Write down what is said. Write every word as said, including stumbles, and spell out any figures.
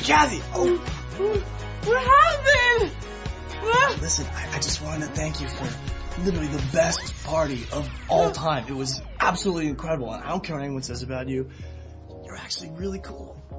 Kathy! Oh! What happened? What? Listen, I, I just wanted to thank you for literally the best party of all time. It was absolutely incredible, and I don't care what anyone says about you. You're actually really cool.